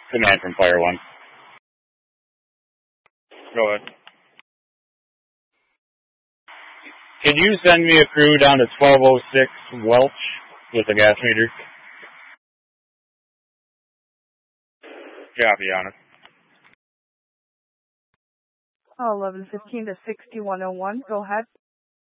Command from Fire 1. Go ahead. Could you send me a crew down to 1206 Welch with a gas meter? Copy, on it. 1115 to 6101. Go ahead.